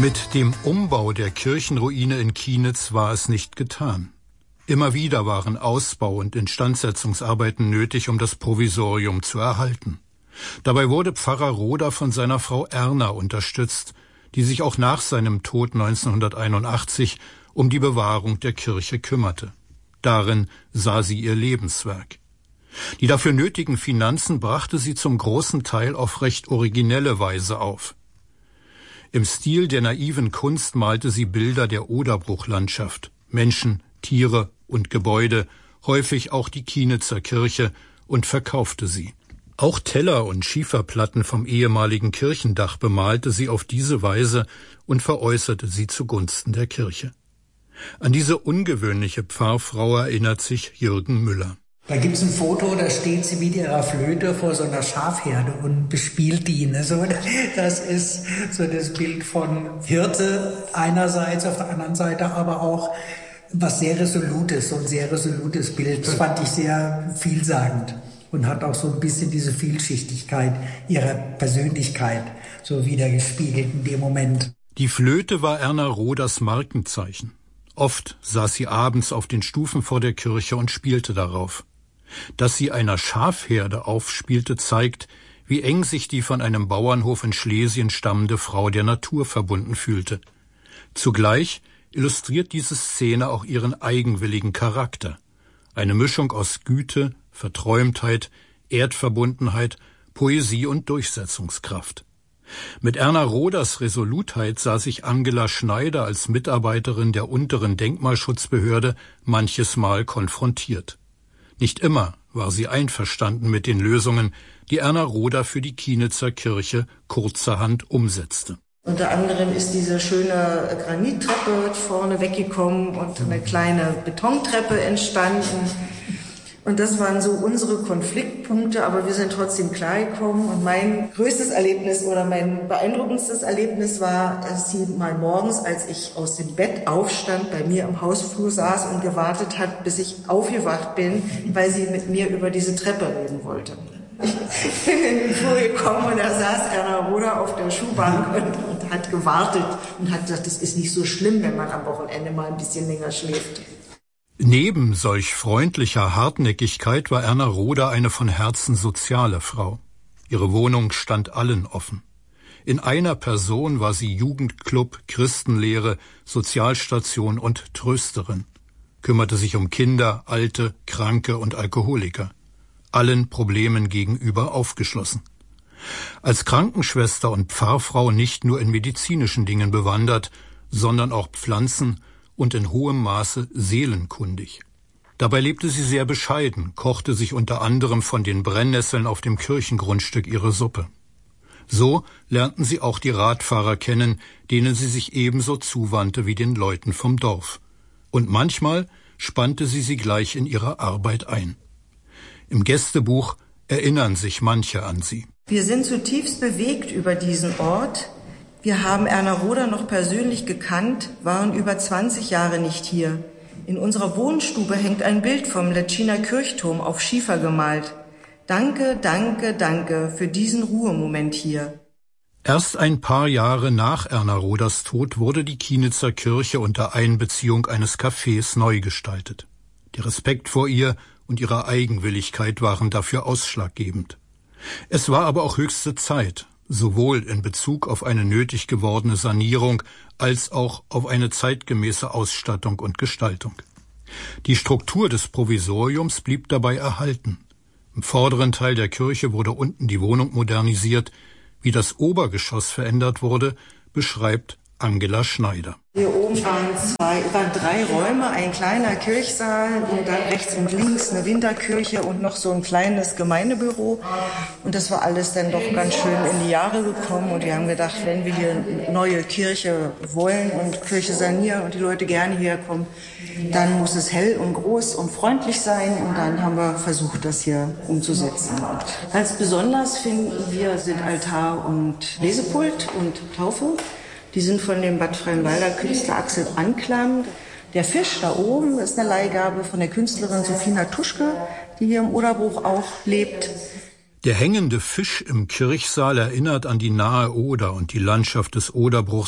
Mit dem Umbau der Kirchenruine in Kienitz war es nicht getan. Immer wieder waren Ausbau- und Instandsetzungsarbeiten nötig, um das Provisorium zu erhalten. Dabei wurde Pfarrer Roder von seiner Frau Erna unterstützt, die sich auch nach seinem Tod 1981 um die Bewahrung der Kirche kümmerte. Darin sah sie ihr Lebenswerk. Die dafür nötigen Finanzen brachte sie zum großen Teil auf recht originelle Weise auf. Im Stil der naiven Kunst malte sie Bilder der Oderbruchlandschaft, Menschen, Tiere und Gebäude, häufig auch die Kienitzer Kirche, und verkaufte sie. Auch Teller und Schieferplatten vom ehemaligen Kirchendach bemalte sie auf diese Weise und veräußerte sie zugunsten der Kirche. An diese ungewöhnliche Pfarrfrau erinnert sich Jürgen Müller. Da gibt's ein Foto, da steht sie mit ihrer Flöte vor so einer Schafherde und bespielt die. Ne? So, das ist so das Bild von Hirte einerseits, auf der anderen Seite aber auch was sehr Resolutes, so ein sehr resolutes Bild. Das fand ich sehr vielsagend und hat auch so ein bisschen diese Vielschichtigkeit ihrer Persönlichkeit so wiedergespiegelt in dem Moment. Die Flöte war Erna Roders Markenzeichen. Oft saß sie abends auf den Stufen vor der Kirche und spielte darauf. Dass sie einer Schafherde aufspielte, zeigt, wie eng sich die von einem Bauernhof in Schlesien stammende Frau der Natur verbunden fühlte. Zugleich illustriert diese Szene auch ihren eigenwilligen Charakter. Eine Mischung aus Güte, Verträumtheit, Erdverbundenheit, Poesie und Durchsetzungskraft. Mit Erna Roders Resolutheit sah sich Angela Schneider als Mitarbeiterin der unteren Denkmalschutzbehörde manches Mal konfrontiert. Nicht immer war sie einverstanden mit den Lösungen, die Erna Roder für die Kienitzer Kirche kurzerhand umsetzte. Unter anderem ist diese schöne Granittreppe vorne weggekommen und eine kleine Betontreppe entstanden. Und das waren so unsere Konfliktpunkte, aber wir sind trotzdem klargekommen. Und mein größtes Erlebnis oder mein beeindruckendstes Erlebnis war, dass sie mal morgens, als ich aus dem Bett aufstand, bei mir am Hausflur saß und gewartet hat, bis ich aufgewacht bin, weil sie mit mir über diese Treppe reden wollte. Ich bin in den Flur gekommen und da saß Erna Roder auf der Schuhbank und hat gewartet und hat gesagt, das ist nicht so schlimm, wenn man am Wochenende mal ein bisschen länger schläft. Neben solch freundlicher Hartnäckigkeit war Erna Roder eine von Herzen soziale Frau. Ihre Wohnung stand allen offen. In einer Person war sie Jugendclub, Christenlehre, Sozialstation und Trösterin, kümmerte sich um Kinder, Alte, Kranke und Alkoholiker, allen Problemen gegenüber aufgeschlossen. Als Krankenschwester und Pfarrfrau nicht nur in medizinischen Dingen bewandert, sondern auch Pflanzen- und in hohem Maße seelenkundig. Dabei lebte sie sehr bescheiden, kochte sich unter anderem von den Brennnesseln auf dem Kirchengrundstück ihre Suppe. So lernten sie auch die Radfahrer kennen, denen sie sich ebenso zuwandte wie den Leuten vom Dorf. Und manchmal spannte sie gleich in ihre Arbeit ein. Im Gästebuch erinnern sich manche an sie. Wir sind zutiefst bewegt über diesen Ort. Wir haben Erna Roder noch persönlich gekannt, waren über 20 Jahre nicht hier. In unserer Wohnstube hängt ein Bild vom Lettschiner Kirchturm auf Schiefer gemalt. Danke, danke, danke für diesen Ruhemoment hier. Erst ein paar Jahre nach Erna Roders Tod wurde die Kienitzer Kirche unter Einbeziehung eines Cafés neu gestaltet. Der Respekt vor ihr und ihre Eigenwilligkeit waren dafür ausschlaggebend. Es war aber auch höchste Zeit, sowohl in Bezug auf eine nötig gewordene Sanierung als auch auf eine zeitgemäße Ausstattung und Gestaltung. Die Struktur des Provisoriums blieb dabei erhalten. Im vorderen Teil der Kirche wurde unten die Wohnung modernisiert. Wie das Obergeschoss verändert wurde, beschreibt Angela Schneider. Hier oben waren 3 Räume, ein kleiner Kirchsaal und dann rechts und links eine Winterkirche und noch so ein kleines Gemeindebüro. Und das war alles dann doch ganz schön in die Jahre gekommen. Und wir haben gedacht, wenn wir hier eine neue Kirche wollen und Kirche sanieren und die Leute gerne hierher kommen, dann muss es hell und groß und freundlich sein. Und dann haben wir versucht, das hier umzusetzen. Und ganz besonders finden wir sind Altar und Lesepult und Taufe. Die sind von dem Bad Freienwalder Künstler Axel Anklam. Der Fisch da oben ist eine Leihgabe von der Künstlerin Sophie Tuschke, die hier im Oderbruch auch lebt. Der hängende Fisch im Kirchsaal erinnert an die nahe Oder und die Landschaft des Oderbruchs,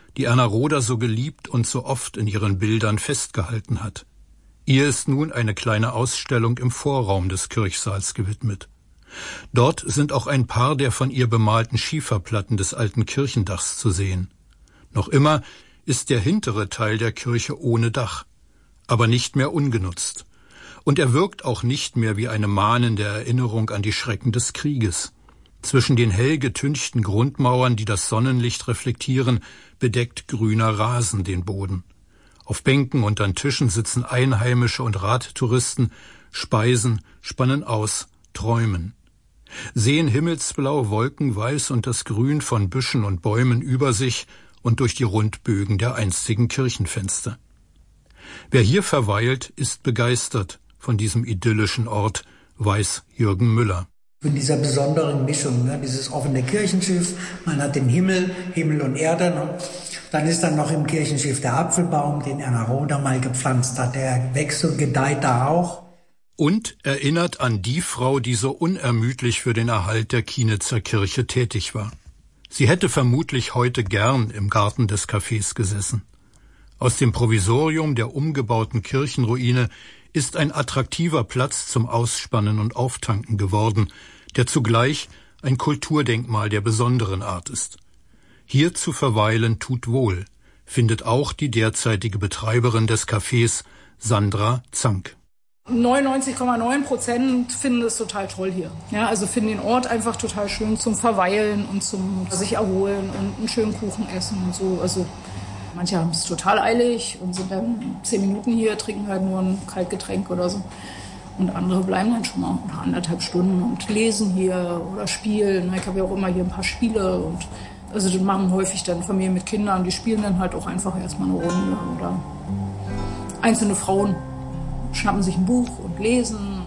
die Erna Roder so geliebt und so oft in ihren Bildern festgehalten hat. Ihr ist nun eine kleine Ausstellung im Vorraum des Kirchsaals gewidmet. Dort sind auch ein paar der von ihr bemalten Schieferplatten des alten Kirchendachs zu sehen. Noch immer ist der hintere Teil der Kirche ohne Dach, aber nicht mehr ungenutzt. Und er wirkt auch nicht mehr wie eine mahnende Erinnerung an die Schrecken des Krieges. Zwischen den hell getünchten Grundmauern, die das Sonnenlicht reflektieren, bedeckt grüner Rasen den Boden. Auf Bänken und an Tischen sitzen Einheimische und Radtouristen, speisen, spannen aus, träumen. Sehen himmelsblau, wolkenweiß und das Grün von Büschen und Bäumen über sich und durch die Rundbögen der einstigen Kirchenfenster. Wer hier verweilt, ist begeistert von diesem idyllischen Ort, weiß Jürgen Müller. In dieser besonderen Mischung, ne, dieses offene Kirchenschiff, man hat den Himmel und Erde, ne? Dann ist dann noch im Kirchenschiff der Apfelbaum, den Erna Roder mal gepflanzt hat, der wächst und gedeiht da auch. Und erinnert an die Frau, die so unermüdlich für den Erhalt der Kienitzer Kirche tätig war. Sie hätte vermutlich heute gern im Garten des Cafés gesessen. Aus dem Provisorium der umgebauten Kirchenruine ist ein attraktiver Platz zum Ausspannen und Auftanken geworden, der zugleich ein Kulturdenkmal der besonderen Art ist. Hier zu verweilen tut wohl, findet auch die derzeitige Betreiberin des Cafés, Sandra Zank. 99,9% finden es total toll hier. Ja, also finden den Ort einfach total schön zum Verweilen und zum sich erholen und einen schönen Kuchen essen und so. Also manche haben es total eilig und sind dann 10 Minuten hier, trinken halt nur ein Kaltgetränk oder so. Und andere bleiben dann schon mal nach 1,5 Stunden und lesen hier oder spielen. Ich habe ja auch immer hier ein paar Spiele. Und also das machen häufig dann Familien mit Kindern. Die spielen dann halt auch einfach erstmal eine Runde. Oder einzelne Frauen schnappen sich ein Buch und lesen